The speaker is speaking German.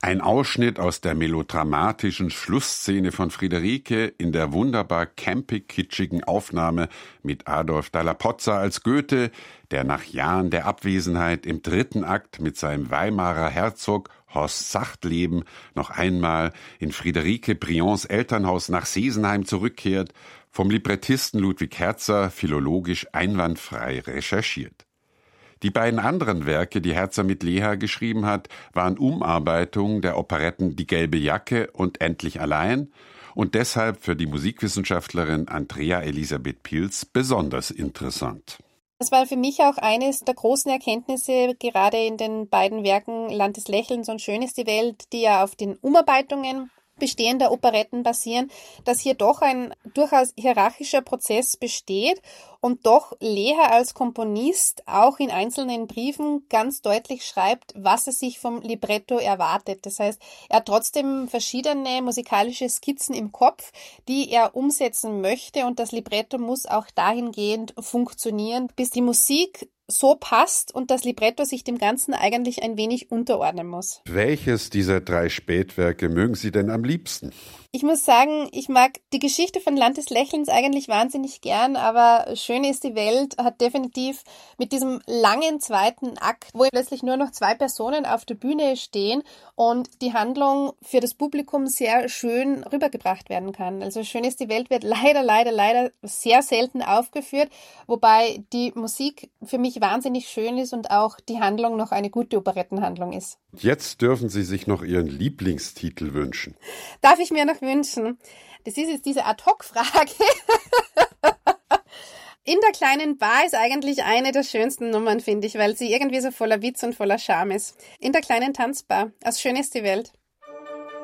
Ein Ausschnitt aus der melodramatischen Schlussszene von Friederike in der wunderbar campig-kitschigen Aufnahme mit Adolf Dalla Pozza als Goethe, der nach Jahren der Abwesenheit im 3. Akt mit seinem Weimarer Herzog Horst Sachtleben noch einmal in Friederike Brions Elternhaus nach Sesenheim zurückkehrt, vom Librettisten Ludwig Herzer philologisch einwandfrei recherchiert. Die beiden anderen Werke, die Herzer mit Leha geschrieben hat, waren Umarbeitungen der Operetten Die gelbe Jacke und Endlich allein und deshalb für die Musikwissenschaftlerin Andrea Elisabeth Pilz besonders interessant. Das war für mich auch eines der großen Erkenntnisse, gerade in den beiden Werken Land des Lächelns und Schön ist die Welt, die ja auf den Umarbeitungen bestehender Operetten basieren, dass hier doch ein durchaus hierarchischer Prozess besteht und doch Leha als Komponist auch in einzelnen Briefen ganz deutlich schreibt, was er sich vom Libretto erwartet. Das heißt, er hat trotzdem verschiedene musikalische Skizzen im Kopf, die er umsetzen möchte, und das Libretto muss auch dahingehend funktionieren, bis die Musik so passt und das Libretto sich dem Ganzen eigentlich ein wenig unterordnen muss. Welches dieser 3 Spätwerke mögen Sie denn am liebsten? Ich muss sagen, ich mag die Geschichte von Land des Lächelns eigentlich wahnsinnig gern, aber Schön ist die Welt hat definitiv mit diesem langen 2. Akt, wo plötzlich nur noch 2 Personen auf der Bühne stehen und die Handlung für das Publikum sehr schön rübergebracht werden kann. Also Schön ist die Welt wird leider sehr selten aufgeführt, wobei die Musik für mich wahnsinnig schön ist und auch die Handlung noch eine gute Operettenhandlung ist. Jetzt dürfen Sie sich noch Ihren Lieblingstitel wünschen. Darf ich mir noch wünschen? Das ist jetzt diese Ad-Hoc-Frage. In der kleinen Bar ist eigentlich eine der schönsten Nummern, finde ich, weil sie irgendwie so voller Witz und voller Charme ist. In der kleinen Tanzbar, aus Schön ist die Welt.